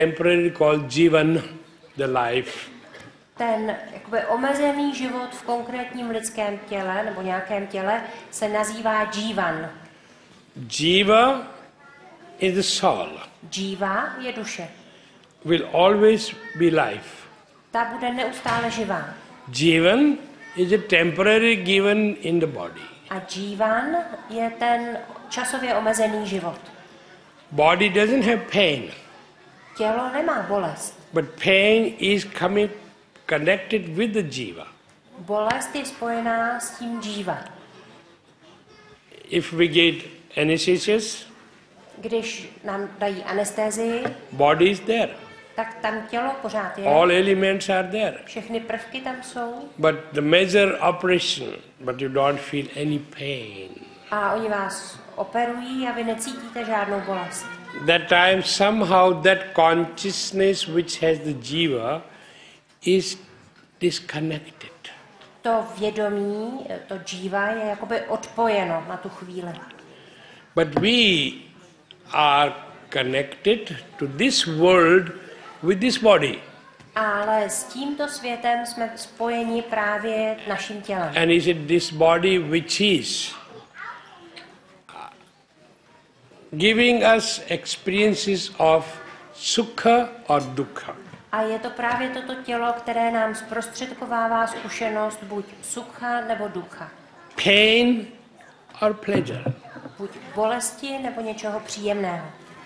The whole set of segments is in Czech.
temporary called Jivan, the life. Ten jakoby omezený život v konkrétním lidském těle nebo nějakém těle se nazývá Jivan. Jiva is the soul. Jiva je duše. Will always be life. Ta bude neustále živá. Jivan is a temporary given in the body. A Jivan je ten časově omezený život. Body doesn't have pain. Tělo nemá bolest. But pain is connected with the jiva. Bolest je spojená s tím Jiva. If we get anesthesias, Když nám dají anestézii, body is there. tak tam tělo pořád je. All elements are there. Všechny prvky tam jsou. But the major operation, but you don't feel any pain. A oni vás operují a vy necítíte žádnou bolest. That time somehow that consciousness which has the jiva is disconnected. To vědomí, to Jiva je jakoby odpojeno na tu chvíli. But we are connected to this world with this body. Ale s tímto světem jsme spojeni právě naším tělem. And is it this body which is giving us experiences of sukha or dukkha. A je to právě toto tělo, které nám zprostředkovává zkušenost buď sukha nebo dukkha. Pain or pleasure. Buď bolesti nebo něčeho příjemného.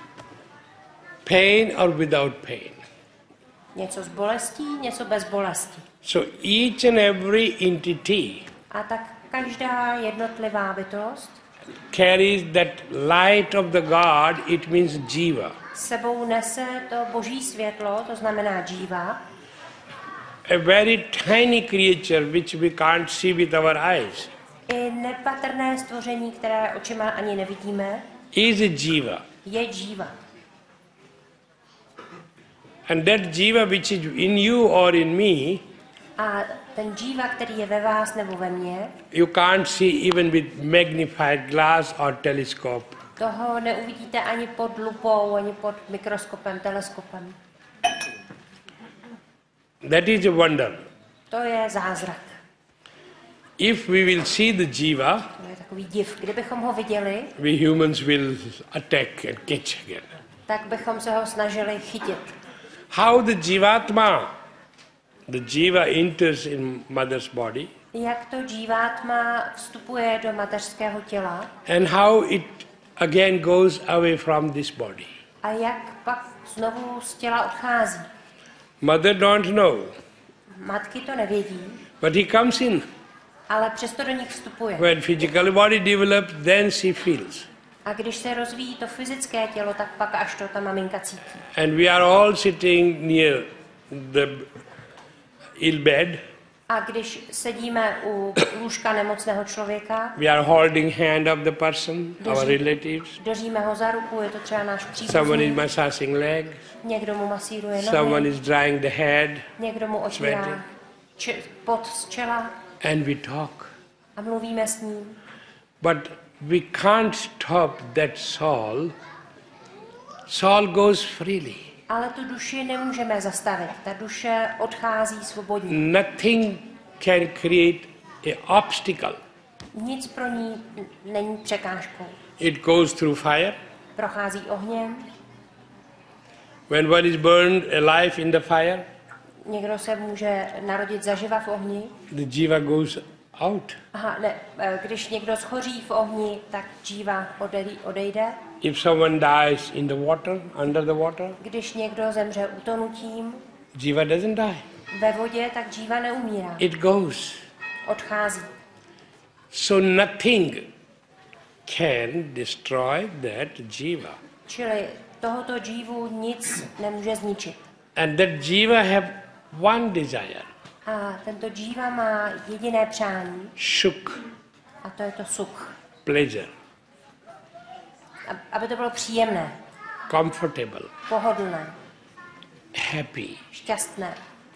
Pain or without pain. Něco s bolestí, něco bez bolesti. So each and every entity A tak každá jednotlivá bytost carries that light of the God, it means jiva. sebou nese to boží světlo, to znamená Jiva. A very tiny creature which we can't see with our eyes I nepatrné stvoření, které očima ani nevidíme, is a jiva. je Jiva. And that jiva which is in you or in me, A ten Jiva, který je ve vás nebo ve mně, you can't see even with magnified glass or telescope. toho neuvidíte ani pod lupou, ani pod mikroskopem, teleskopem. That is a wonder. To je zázrak. If we will see the jiva, To je takový div. Kdybychom ho viděli, we humans will attack and catch again. tak bychom se ho snažili chytit. How the jivatma, the jiva enters in mother's body, Jak to Jivátma vstupuje do mateřského těla and how it again goes away from this body. a jak pak znovu z těla odchází. Mother don't know, Matky to nevědí, but he comes in. ale přesto do nich vstupuje. When physical body develops, then she feels. A když se rozvíjí to fyzické tělo, tak pak až to ta maminka cítí. And we are all sitting near the ill bed. A když sedíme u lůžka nemocného člověka, We are holding hand of the person, our relatives. držíme ho za ruku, je to třeba náš Someone is příbuzný, massaging leg. někdo mu masíruje Someone nohy, is drying the head. někdo mu sweating. otírá pot z čela And we talk. a mluvíme s ním. But we can't stop that soul. Soul goes freely. Ale tu duši nemůžeme zastavit. Ta duše odchází svobodně. Nothing can create an obstacle. Nic pro ní není překážkou. It goes through fire. Prochází ohněm, When one is burned alive in the fire, někdo se může narodit zaživa v ohni. the jiva goes out. Aha, ne, když někdo schoří v ohni, tak Jiva odejde. If someone dies in the water, under the water, Když někdo zemře utonutím jiva doesn't die. ve vodě, tak Jiva neumírá. It goes. Odchází. So nothing can destroy that jiva. Čili tohoto Jivu nic nemůže zničit. And that jiva have one desire, A tento Jiva má jediné přání, shuk, a to je to sukh. pleasure, Aby to bylo příjemné, comfortable, pohodlné, happy. šťastné.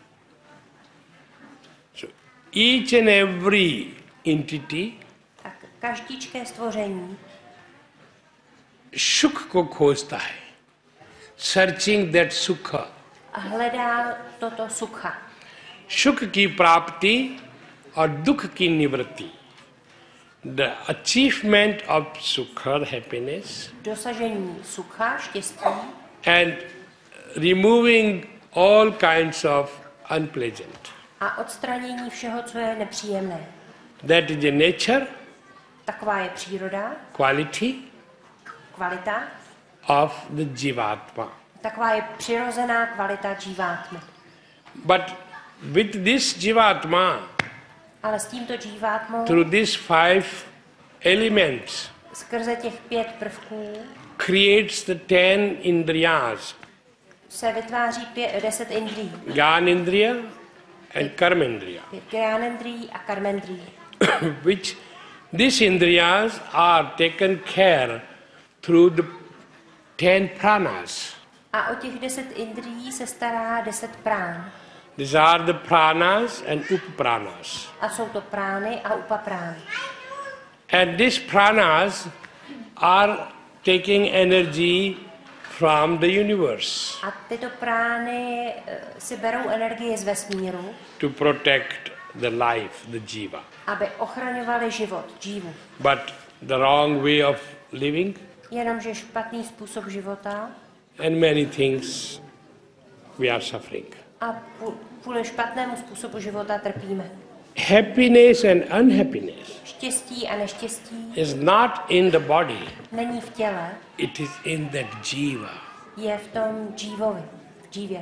So each and every entity Tak každíčké stvoření सुख को खोजता है, searching that sukha. A hledá toto sukha. सुख की प्राप्ति और दुख की निवृत्ति. The achievement of sukha, happiness, Dosažení sukha, štěstí, and removing all kinds of unpleasant. a odstranění všeho, co je nepříjemné. That is a nature, Taková je příroda, quality kvalita, of the Jivatma. taková je přirozená kvalita džívátmy. But with this Jivatma, Ale s tímto džívátmou, through these 5 elements, skrze těch 5 prvků, creates the 10 indriyas, se vytváří 10 indrií. Gyanendriya and Karmendriya, 5 gyánendrií a karmendrií. which these indriyas are taken care through the 10 pranas. A o těch 10 indrií se stará 10 prán. These are the pranas and upapranas. A jsou to prány a upaprány. And these pranas are taking energy from the universe A tyto prány si berou energii z vesmíru, to protect the life, the jiva. aby ochraňovali život, džívu. But the wrong way of living Jenomže špatný způsob života and many things we are suffering. a kvůli špatnému způsobu života trpíme. Happiness and unhappiness Štěstí a neštěstí is not in the body, není v těle, it is in that jiva. je v tom džívovi, v džívě.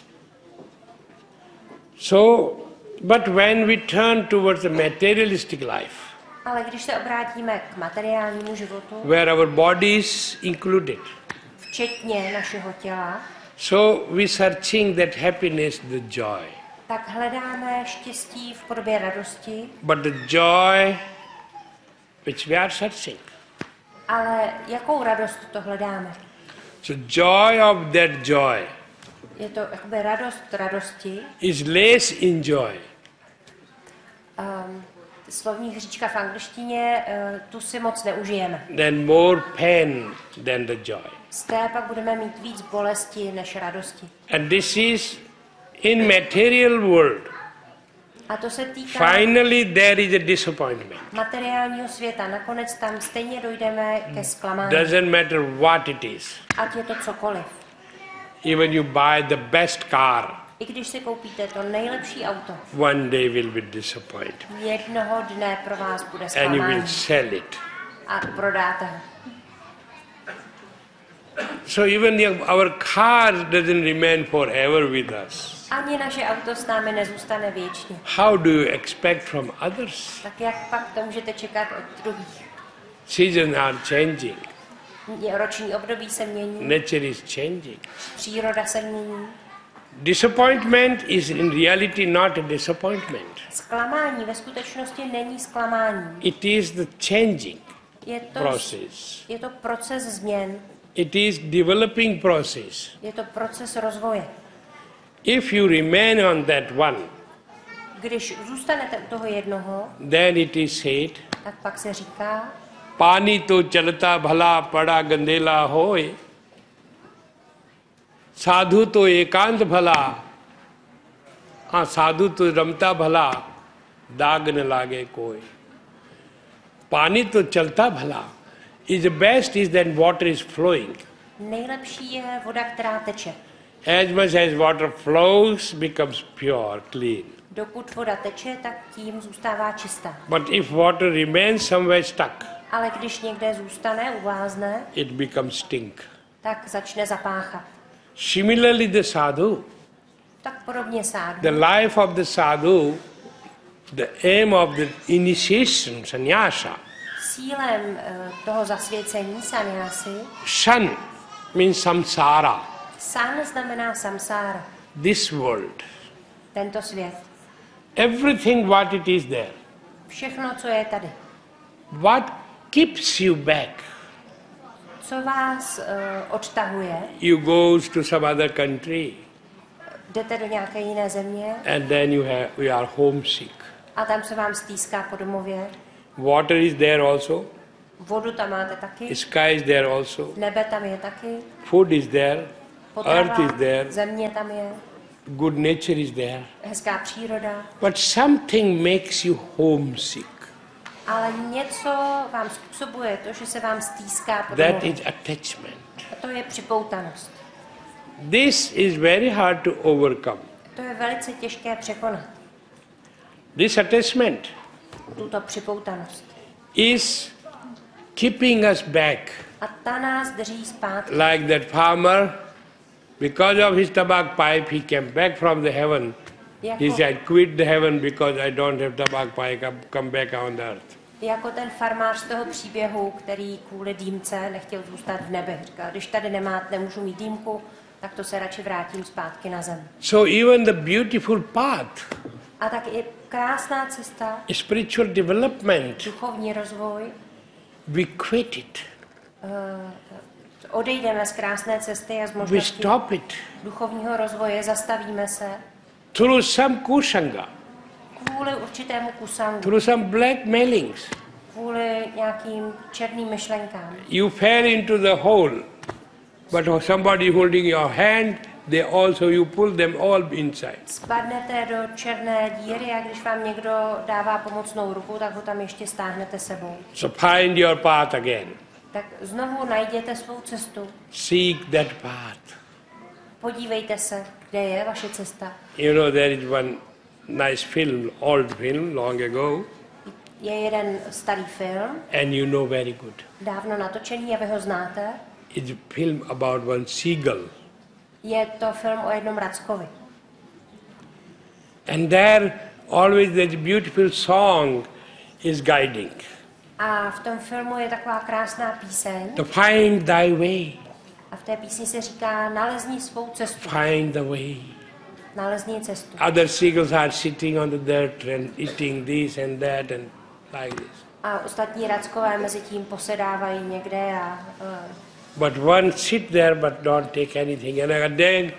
So, but when we turn towards the materialistic life, Ale když se obrátíme k materiálnímu životu, where our body is included, včetně našeho těla, so we searching that happiness, the joy. tak hledáme štěstí v podobě radosti, But the joy which we are searching. ale jakou radost to hledáme? So joy of that joy Je to jakoby radost radosti. is less in joy. Slovní hříčka v angličtině, tu si moc neužijeme. Then more pain than the joy. Z té pak budeme mít víc bolesti než radosti. And this is in material world. A to se týká Finally there is a disappointment. materiálního světa. Nakonec tam stejně dojdeme ke zklamání. Doesn't matter what it is. Ať je to cokoliv. Even you buy the best car, I když si koupíte to nejlepší auto, one day will be disappointed. jednoho dne pro vás bude And you will zklamání sell it. a prodáte ho. So even our car doesn't remain forever with us. Ani naše auto s námi nezůstane věčně. How do you expect from others? Tak jak pak to můžete čekat od druhých? Seasons are changing. Roční období se mění, Nature is changing. příroda se mění. Disappointment is in reality not a disappointment. Zklamání ve skutečnosti není zklamání. It is the changing Je to, process. je to proces změn, It is developing process. je to proces rozvoje. If you remain on that one, Když zůstanete u toho jednoho, then it is said, tak pak se říká, पानी तो चलता भला पड़ा गंदेला होए, साधु तो एकांत भला, हाँ साधु तो रमता भला, दाग न लागे कोई. पानी तो चलता भला. Is the best is that water is flowing. nejlepší je voda, která teče. As much as water flows, becomes pure, clean. Dokud voda teče, tak tím zůstává čistá. But if water remains somewhere stuck, Ale když někde zůstane, uvázne, it becomes stink. tak začne zapáchat. Similarly, the sadhu, Tak podobně sádu. the life of the sadhu, the aim of the initiation, sannyasa, Cílem toho zasvěcení sannyásy, shan means samsara, san znamená samsára, this world. tento svět. Everything what it is there. Všechno, co je tady. What keeps you back? Co vás odtahuje, You go to some other country jdete do nějaké jiné země and then you are homesick. a tam se vám stýská po domově. Water is there also. Vodu tam máte taky, Sky is there also. nebe tam je taky, Food is there. Earth is there. země tam je, good nature is there. hezká příroda, But something makes you homesick. ale něco vám způsobuje to, že se vám stýská po That domově. is attachment. A to je připoutanost. This is very hard to overcome. To je velice těžké překonat, This attachment tuto připoutanost. is keeping us back. A ta nás drží zpátky. Like that farmer, because of his tobacco pipe, he came back from the heaven. He Jako, said, quit the heaven because I don't have tobacco pipe, come back on the earth. jako ten farmář z toho příběhu, který kvůli dýmce nechtěl zůstat v nebi. Říkal, když tady nemůžu mít dýmku, tak to se radši vrátím zpátky na zem. So even the beautiful path, A tak i krásná cesta, spiritual development, duchovní rozvoj, we quit it. odejdeme z krásné cesty a z We možností stop it duchovního rozvoje, zastavíme se through some kusanga, kvůli určitému kusangu, through some blackmailings. kvůli nějakým černým myšlenkám. You fell into the hole, but somebody holding your hand, they also, you pull them all inside. Spadnete do černé díry a když vám někdo dává pomocnou ruku, tak ho tam ještě stáhnete sebou. So find your path again. Tak znovu najděte svou cestu. Seek that path. Podívejte se, kde je vaše cesta. You know, there is one nice film, old film, long ago, Je jeden starý film, and you know very good. dávno natočený a vy ho znáte. It's a film about one seagull. Je to film o jednom rackovi. And there always that beautiful song is guiding. A v tom filmu je taková krásná píseň To find thy way, a v té písni se říká nalezni svou cestu, find the way. nalezni cestu. Other seagulls are sitting on the dirt and eating this and that and like this. A ostatní rackové mezi tím posedávají někde a But one sit there but don't take anything, and then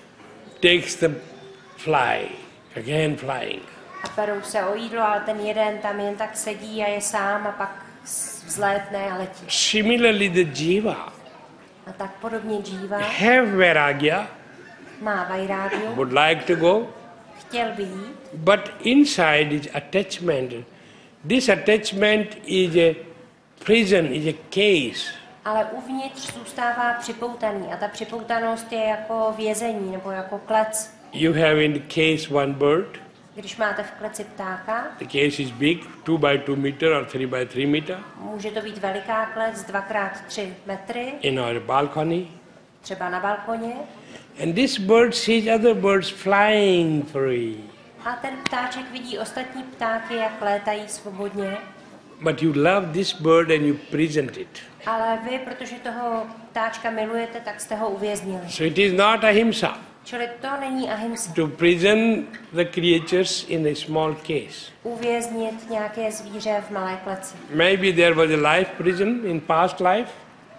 takes the fly, again flying. a perou se o jídlo, ale ten jeden tam jen tak sedí a je sám a pak vzlétne a letí. Similarly, the jiva A tak podobně džíva have vairagya, má vajrágiu, would like to go, chtěl by jít, but inside is attachment. This attachment is a prison, is a case. ale uvnitř zůstává připoutaný a ta připoutanost je jako vězení nebo jako klec. You have in the case one bird. Když máte v kleci ptáka, The case is big, 2 by 2 meter or 3 by 3 meter. může to být veliká klec 2x3 metry, In our balcony. třeba na balkoně. And this bird sees other birds flying free. A ten ptáček vidí ostatní ptáky, jak létají svobodně. But you love this bird and you present it. Ale vy, protože toho ptáčka milujete, tak jste ho uvěznili. So it is not ahimsa Čili to není ahimsa. to prison the creatures in a small case. Uvěznit nějaké zvíře v malé kleci. Maybe there was a life prison in past life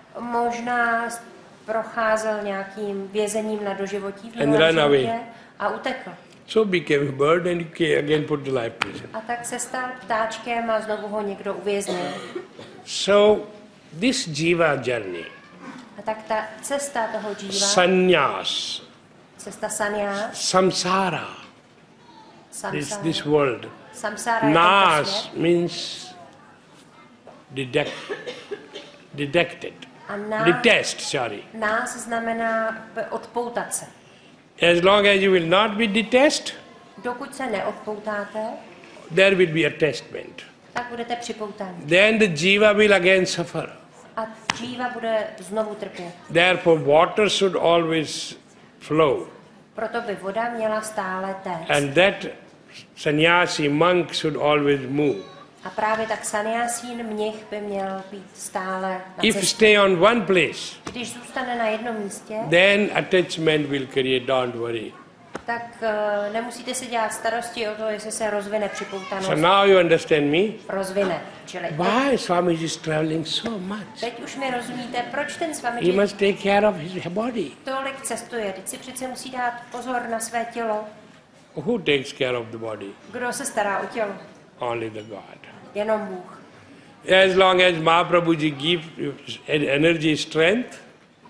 Možná procházel nějakým vězením na doživotí v And minulém ran away. životě a utekl. so became a bird and you again put the life prison. A tak se stal ptáčkem a znovu ho někdo uvěznil. So this jiva journey, A tak ta cesta toho džíva, sannyas, cesta sanyá, samsara, this world. samsára je tento Nas svět. means detected. A Detest, sorry. nás znamená odpoutat se. As long as you will not be detest, Dokud se neodpoutáte, there will be attachment. tak budete připoutáni. Then the jiva will again suffer. A džíva bude znovu trpět. Therefore, water should always flow. Proto by voda měla stále téct. And that sannyasi monk should always move. A právě tak sanyasín mnich by měl být stále na If cestě. stay on one place, Když zůstane na jednom místě, then attachment will create, don't worry. tak nemusíte si dělat starosti o to, jestli se rozvine připoutanost. So now you understand me? Rozvine. Čili Why Swamiji is traveling so much? teď už mi rozumíte, proč ten s vámi He must take care of his body. tolik cestuje. Teď si přece musí dát pozor na své tělo. Who takes care of the body? Kdo se stará o tělo? Only the God. Jenom Bůh. As long as Mahaprabhuji gives energy, strength,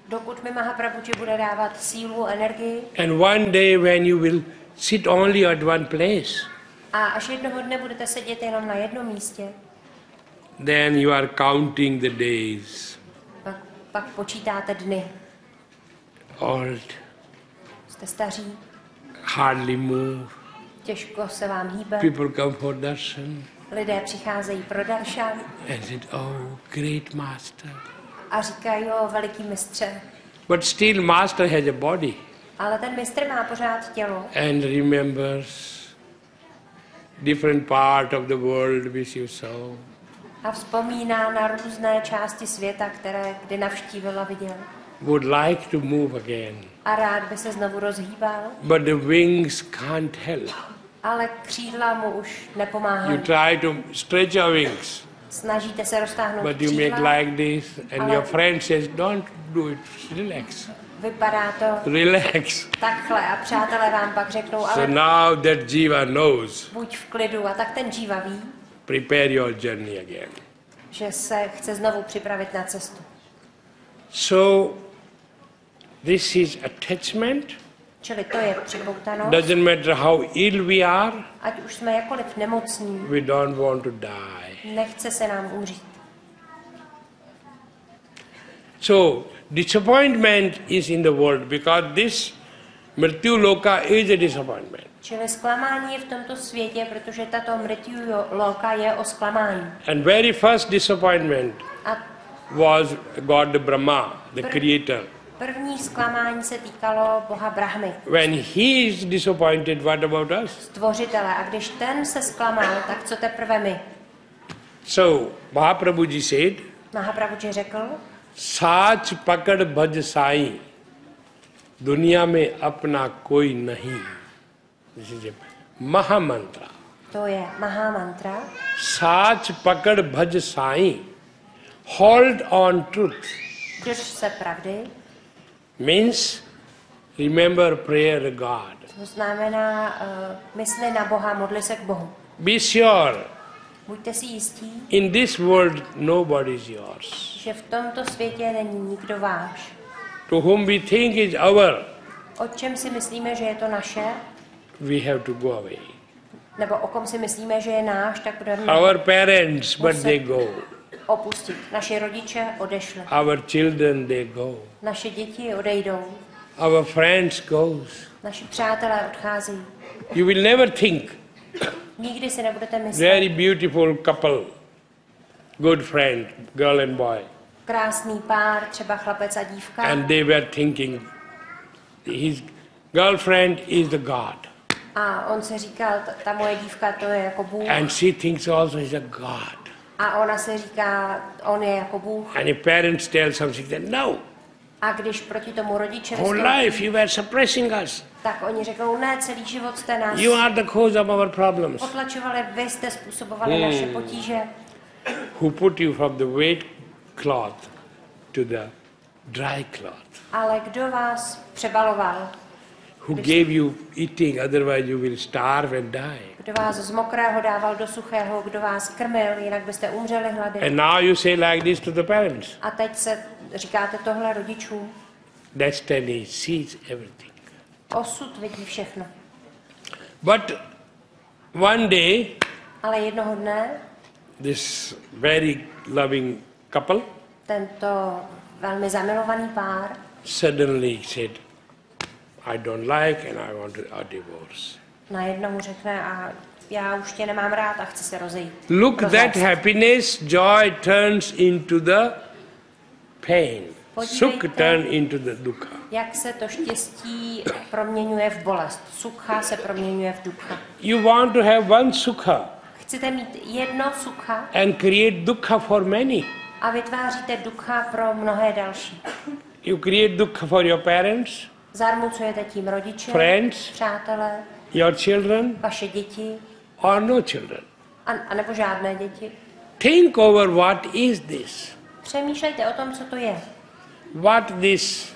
Dokud mi Mahaprabhuji bude dávat sílu, energii. And one day when you will sit only at one place, A až jednoho dne budete sedět jenom na jednom místě, then you are counting the days. pak počítáte dny. Old, Jste staří, hardly move. těžko se vám hýbe. People come for darshan Lidé přicházejí pro daršan and said, "Oh, great master." a říkají, jo, veliký mistře. But still, master has a body Ale ten mistr má pořád tělo and remembers different part of the world which you saw. a vzpomíná na různé části světa, které kdy navštívil a viděl. Would like to move again, A rád by se znovu rozhýbal, but the wings can't help. ale křídla mu už nepomáhají. You try to stretch your wings, Snažíte se roztáhnout but you křídla, make like this, and your friend says, "Don't do it. Relax, vypadá to relax." takhle a přátelé vám pak řeknou, So ale now that jiva knows. buď v klidu. A tak ten džíva ví, Prepare your journey again. že se chce znovu připravit na cestu. So this is attachment. Čili to je připoutanost. Doesn't matter how ill we are, Ať už jsme jakkoliv nemocní, we don't want to die. nechce se nám umřít. So disappointment is in the world because this Mrityu Loka is a disappointment. Čili zklamání je v tomto světě, protože tato mrityu loka je o zklamání. And very first disappointment A was God the Brahma, the creator. první zklamání se týkalo Boha Brahmy, When he is disappointed, what about us? stvořitele. A když ten se zklamal, tak co teprve my? So Mahaprabhuji said, Mahaprabhuji řekl, साच पकड़ भज साई दुनिया में अपना कोई नहीं. This is a Mahamantra. to je Mahamantra, साच पकड़ भज Sai. Hold on truth drž se pravdy, means remember prayer God. to znamená mysli na Boha, modli se k Bohu. Be sure Buďte si jistí, in this world nobody is yours. že v tomto světě není nikdo váš. To whom we think is our, O čem si myslíme, že je to naše, we have to go away. nebo o kom si myslíme, že je náš, tak budeme Our parents, but they go. opustit. Naši rodiče odešli. Our children, they go. Naše děti odejdou. Our friends goes. Naši přátelé odcházejí. You will never think. Nikdy si nebudete myslet. Very beautiful couple, good friend, girl and boy. Krásný pár, třeba chlapec a dívka. And they were thinking, his girlfriend is the God. A on se říkal, ta moje dívka, to je jako Bůh. And she thinks also he's a God. A ona se říká, on je jako Bůh. And if parents tell something, then no. A když proti tomu rodiče Whole vystoupí, life you were suppressing us. tak oni řeknou, ne, celý život jste nás You are the cause of our problems. potlačovali, vy jste způsobovali naše potíže. Who put you from the wet cloth to the dry cloth? Ale kdo vás přebaloval? Who gave you eating, otherwise you will starve and die. Kdo vás z mokrého dával do suchého? Kdo vás krmil, jinak byste umřeli hlady? And now you say like this to the parents. A teď se říkáte tohle rodičům. Destiny sees everything. Osud vidí všechno. But one day, Ale jednoho dne this very loving couple tento velmi zamilovaný pár suddenly said, I don't like and I want a divorce. najednou řekne, a já už tě nemám rád a chci se rozejít. Look, Rozvést. that happiness, joy turns into the pain. Sukh turn into the dukkha. Jak se to štěstí proměňuje v bolest. Sukha se proměňuje v dukkha. You want to have one sukha Chcete mít jedno sukha and create dukkha for many. a vytváříte dukkha pro mnohé další. You create dukkha for your parents, Zarmucujete tím rodiče, friends, přátelé, your children, vaše děti, or no children. a nebo žádné děti. Think over what is this. Přemýšlejte o tom, co to je. What this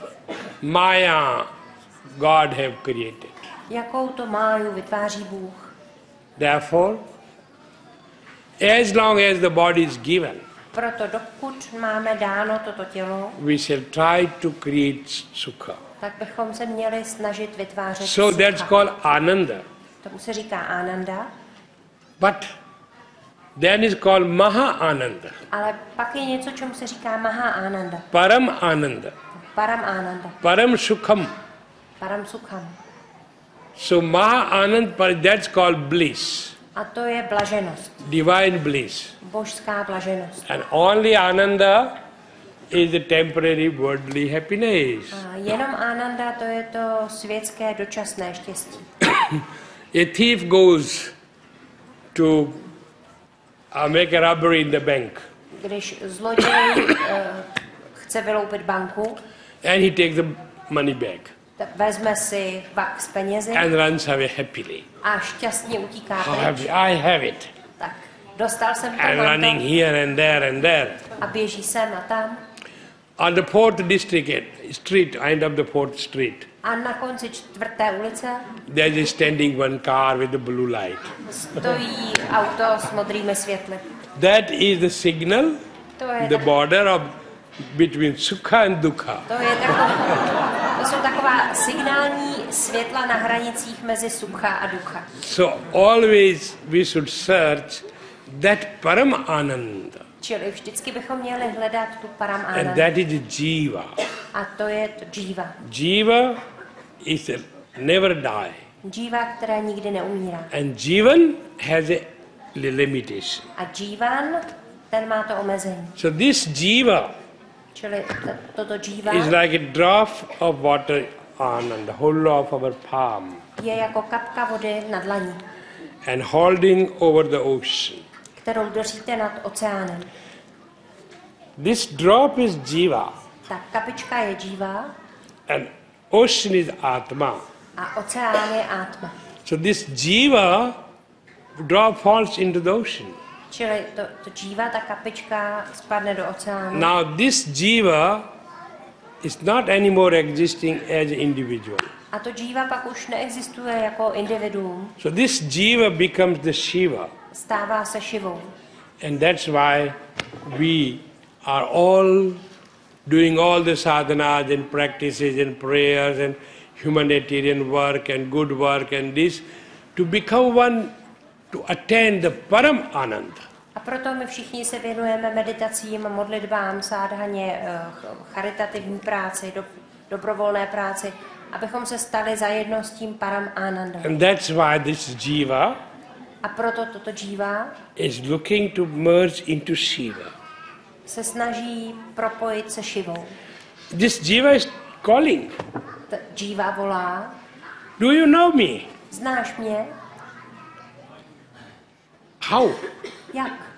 Maya God have created. Jakou to máju vytváří Bůh. Therefore, as long as the body is given, Proto dokud máme dáno toto tělo, we shall try to create sukha. tak bychom se měli snažit vytvářet So that's sukha. called ananda. Tomu se říká Ananda, But then is called Maha Ananda, ale pak je něco, čemu se říká Maha Ananda, Param Ananda, Param Ananda, Param Sukham. Param Sukham. So Maha Anand, that's called bliss, A to je blaženost, divine bliss. božská blaženost. And only Ananda is the temporary worldly happiness. A jenom Ananda, to je to světské dočasné štěstí. A thief goes to make a robbery in the bank Když zloděj chce vyloupit banku, and he takes the money back tak vezme si vak s penězi and runs away happily. a šťastně utíká pryč. I have it. Tak dostal jsem to, And mám running to here and there and there. a běží sem a tam. On the fourth street, end of the fourth street, A na konci 4. ulice there is standing one car with a blue light. stojí auto s modrými světly. That is the signal, To je the border of between sukha and dukkha. to jsou taková signální světla na hranicích mezi sukha a dukkha. So always we should search that param ananda, Čili vždycky bychom měli hledat tu param and ananda. that is jiva. A to je to džíva. Jiva is a never die, Džíva, které nikdy neumírá. and jivan has a limitation. A džívan, ten má to omezení. So this jiva Čili toto džíva is like a drop of water on the whole of our palm je jako kapka vody na dlaní, and holding over the ocean. kterou držíte nad oceánem. This drop is jiva Ta kapička je džíva and ocean is atma. a oceán je átma. So this jiva drop falls into the ocean. Čili to džíva, ta kapička spadne do oceánu. Now this jiva is not anymore existing as an individual. A to džíva pak už neexistuje jako individuum. So this jiva becomes the Shiva. Stává se Šivou. And that's why we are all doing all the sadhanas and practices and prayers and humanitarian work and good work and this to become one, to attain the Param Ananda. A proto my všichni se věnujeme meditacím, modlitbám, sádhaně, charitativní práci, dobrovolné práci, abychom se stali zajedno s tím Param Ananda. And that's why this jiva A proto toto džíva is looking to merge into Shiva. se snaží propojit se Šivou. This jiva is calling. Džíva volá, Do you know me? znáš mě? How? Jak?